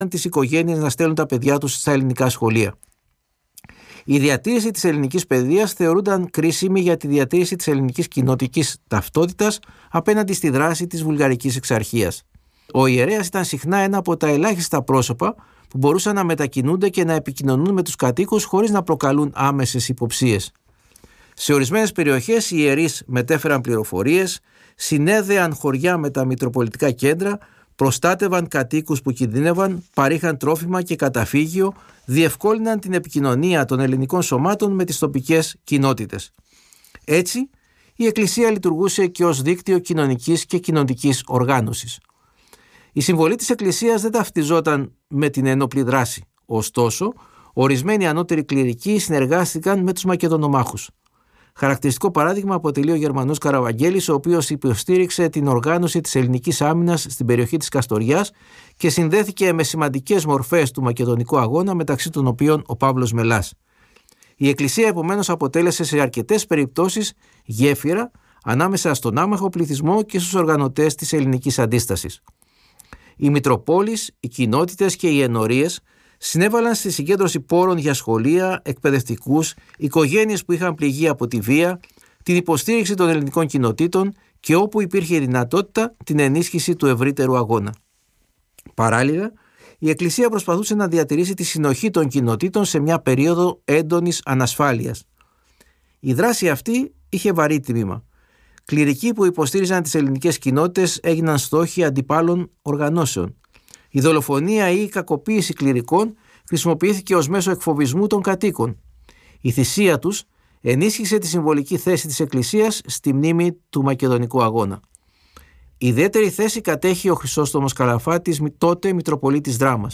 τις οικογένειες να στέλνουν τα παιδιά τους στα ελληνικά σχολεία. Η διατήρηση της ελληνικής παιδείας θεωρούνταν κρίσιμη για τη διατήρηση της ελληνικής κοινοτικής ταυτότητας απέναντι στη δράση της βουλγαρικής εξαρχίας. Ο ιερέας ήταν συχνά ένα από τα ελάχιστα πρόσωπα που μπορούσαν να μετακινούνται και να επικοινωνούν με τους κατοίκους χωρίς να προκαλούν άμεσες υποψίες. Σε ορισμένες περιοχές οι ιερείς μετέφεραν πληροφορίες, συνέδεαν χωριά με τα μητροπολιτικά κέντρα, προστάτευαν κατοίκους που κινδύνευαν, παρήχαν τρόφιμα και καταφύγιο, διευκόλυναν την επικοινωνία των ελληνικών σωμάτων με τις τοπικές κοινότητες. Έτσι, η Εκκλησία λειτουργούσε και ως δίκτυο κοινωνικής και κοινωνικής οργάνωσης. Η συμβολή της Εκκλησίας δεν ταυτιζόταν με την ένοπλη δράση. Ωστόσο, ορισμένοι ανώτεροι κληρικοί συνεργάστηκαν με τους Μακεδονομάχους. Χαρακτηριστικό παράδειγμα αποτελεί ο Γερμανός Καραβαγγέλης, ο οποίος υποστήριξε την οργάνωση της ελληνικής άμυνας στην περιοχή της Καστοριάς και συνδέθηκε με σημαντικές μορφές του μακεδονικού αγώνα, μεταξύ των οποίων ο Παύλος Μελάς. Η Εκκλησία επομένως αποτέλεσε σε αρκετές περιπτώσεις γέφυρα ανάμεσα στον άμαχο πληθυσμό και στους οργανωτές της ελληνικής αντίστασης. Οι Μητροπόλεις, οι κοινότητες και οι ενορίες συνέβαλαν στη συγκέντρωση πόρων για σχολεία, εκπαιδευτικούς, οικογένειες που είχαν πληγεί από τη βία, την υποστήριξη των ελληνικών κοινοτήτων και όπου υπήρχε δυνατότητα την ενίσχυση του ευρύτερου αγώνα. Παράλληλα, η Εκκλησία προσπαθούσε να διατηρήσει τη συνοχή των κοινοτήτων σε μια περίοδο έντονης ανασφάλειας. Η δράση αυτή είχε βαρύ τίμημα. Κληρικοί που υποστήριζαν τις ελληνικές κοινότητες έγιναν στόχοι αντιπάλων οργανώσεων. Η δολοφονία ή η κακοποίηση κληρικών χρησιμοποιήθηκε ως μέσο εκφοβισμού των κατοίκων. Η θυσία τους ενίσχυσε τη συμβολική θέση της Εκκλησίας στη μνήμη του Μακεδονικού αγώνα. Ιδιαίτερη θέση κατέχει ο Χρυσόστομος Καλαφάτης, τότε Μητροπολίτης Δράμας.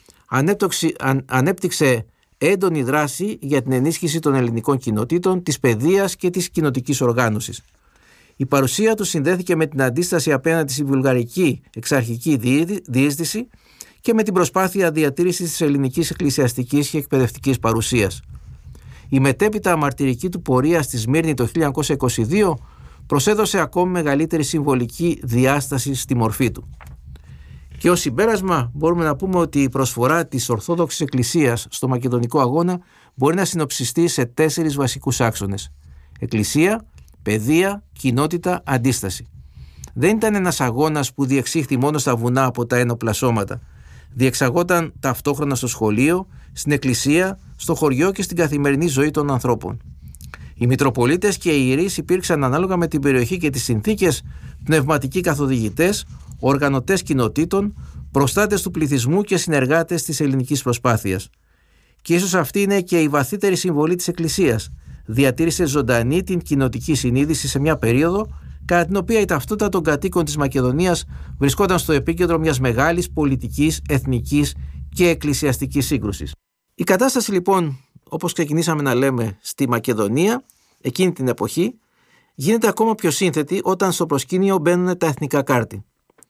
Ανέπτυξε έντονη δράση για την ενίσχυση των ελληνικών κοινοτήτων, της παιδείας και της κοινοτικής οργάνωσης. Η παρουσία του συνδέθηκε με την αντίσταση απέναντι στη βουλγαρική εξαρχική διείσδυση και με την προσπάθεια διατήρησης της ελληνικής εκκλησιαστικής και εκπαιδευτικής παρουσίας. Η μετέπειτα μαρτυρική του πορεία στη Σμύρνη το 1922 προσέδωσε ακόμη μεγαλύτερη συμβολική διάσταση στη μορφή του. Και ως συμπέρασμα μπορούμε να πούμε ότι η προσφορά της Ορθόδοξης Εκκλησίας στο Μακεδονικό αγώνα μπορεί να συνοψιστεί σε 4 βασικούς άξονες: Εκκλησία, παιδεία, κοινότητα, αντίσταση. Δεν ήταν ένας αγώνας που διεξήχθη μόνο στα βουνά από τα ένοπλα σώματα. Διεξαγόταν ταυτόχρονα στο σχολείο, στην εκκλησία, στο χωριό και στην καθημερινή ζωή των ανθρώπων. Οι Μητροπολίτες και οι ιερείς υπήρξαν ανάλογα με την περιοχή και τις συνθήκες πνευματικοί καθοδηγητές, οργανωτές κοινοτήτων, προστάτες του πληθυσμού και συνεργάτες της ελληνικής προσπάθειας. Και ίσως αυτή είναι και η βαθύτερη συμβολή της Εκκλησίας. Διατήρησε ζωντανή την κοινοτική συνείδηση σε μια περίοδο κατά την οποία η ταυτότητα των κατοίκων της Μακεδονίας βρισκόταν στο επίκεντρο μιας μεγάλης πολιτικής, εθνικής και εκκλησιαστικής σύγκρουσης. Η κατάσταση λοιπόν, όπως ξεκινήσαμε να λέμε, στη Μακεδονία εκείνη την εποχή γίνεται ακόμα πιο σύνθετη όταν στο προσκήνιο μπαίνουν τα εθνικά κάρτη.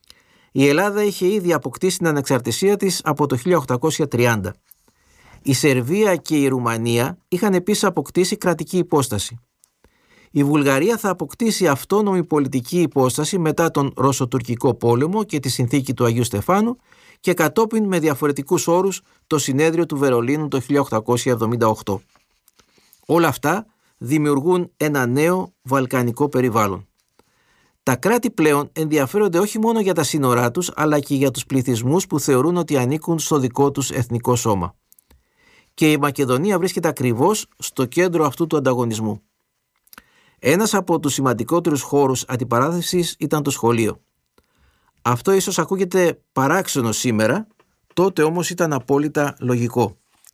Η Ελλάδα είχε ήδη αποκτήσει την ανεξαρτησία της από το 1830. Η Σερβία και η Ρουμανία είχαν επίσης αποκτήσει κρατική υπόσταση. Η Βουλγαρία θα αποκτήσει αυτόνομη πολιτική υπόσταση μετά τον Ρωσοτουρκικό πόλεμο και τη συνθήκη του Αγίου Στεφάνου και κατόπιν με διαφορετικούς όρους το συνέδριο του Βερολίνου το 1878. Όλα αυτά δημιουργούν ένα νέο βαλκανικό περιβάλλον. Τα κράτη πλέον ενδιαφέρονται όχι μόνο για τα σύνορά τους, αλλά και για τους πληθυσμούς που θεωρούν ότι ανήκουν στο δικό τους εθνικό σώμα. Και η Μακεδονία βρίσκεται ακριβώς στο κέντρο αυτού του ανταγωνισμού. Ένας από τους σημαντικότερους χώρους αντιπαράθεσης ήταν το σχολείο. Αυτό ίσως ακούγεται παράξενο σήμερα, τότε όμως ήταν απόλυτα λογικό.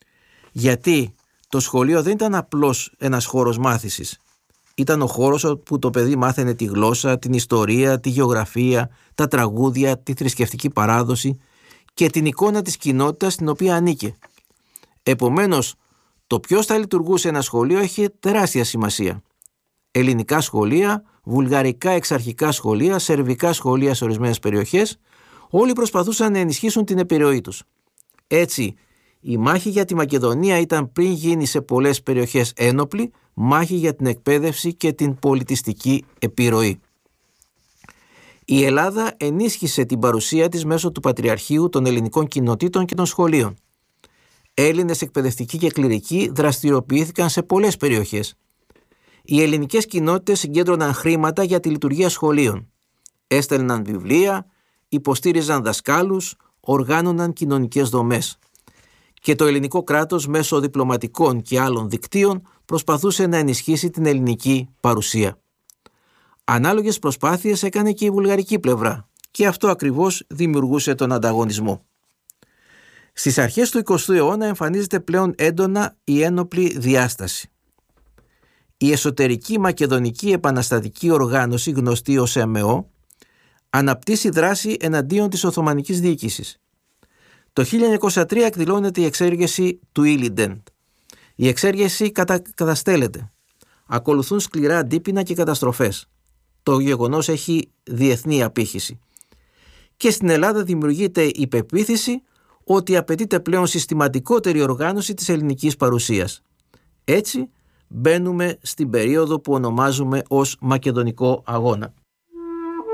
Γιατί το σχολείο δεν ήταν απλώς ένας χώρος μάθησης. Ήταν ο χώρος όπου το παιδί μάθαινε τη γλώσσα, την ιστορία, τη γεωγραφία, τα τραγούδια, τη θρησκευτική παράδοση και την εικόνα της κοινότητας στην οποία ανήκε. Επομένως, το ποιος θα λειτουργούσε ένα σχολείο έχει τεράστια σημασία. Ελληνικά σχολεία, βουλγαρικά εξαρχικά σχολεία, σερβικά σχολεία σε ορισμένες περιοχές, όλοι προσπαθούσαν να ενισχύσουν την επιρροή τους. Έτσι, η μάχη για τη Μακεδονία ήταν πριν γίνει σε πολλές περιοχές ένοπλη, μάχη για την εκπαίδευση και την πολιτιστική επιρροή. Η Ελλάδα ενίσχυσε την παρουσία της μέσω του Πατριαρχείου, των ελληνικών κοινοτήτων και των σχολείων. Έλληνες εκπαιδευτικοί και κληρικοί δραστηριοποιήθηκαν σε πολλές περιοχές. Οι ελληνικές κοινότητες συγκέντρωναν χρήματα για τη λειτουργία σχολείων. Έστελναν βιβλία, υποστήριζαν δασκάλους, οργάνωναν κοινωνικές δομές. Και το ελληνικό κράτος μέσω διπλωματικών και άλλων δικτύων προσπαθούσε να ενισχύσει την ελληνική παρουσία. Ανάλογες προσπάθειες έκανε και η βουλγαρική πλευρά και αυτό ακριβώς δημιουργούσε τον ανταγωνισμό. Στις αρχές του 20ου αιώνα εμφανίζεται πλέον έντονα η ένοπλη διάσταση. Η εσωτερική μακεδονική επαναστατική οργάνωση, γνωστή ως ΕΜΕΟ, αναπτύσσει δράση εναντίον της Οθωμανικής διοίκησης. Το 1903 εκδηλώνεται η εξέργεση του Ήλιντεν. Η εξέργεση καταστέλλεται. Ακολουθούν σκληρά αντίπεινα και καταστροφές. Το γεγονός έχει διεθνή απήχηση. Και στην Ελλάδα δημιουργείται η πεποίθηση ότι απαιτείται πλέον συστηματικότερη οργάνωση της ελληνικής παρουσίας. Έτσι μπαίνουμε στην περίοδο που ονομάζουμε ως Μακεδονικό Αγώνα.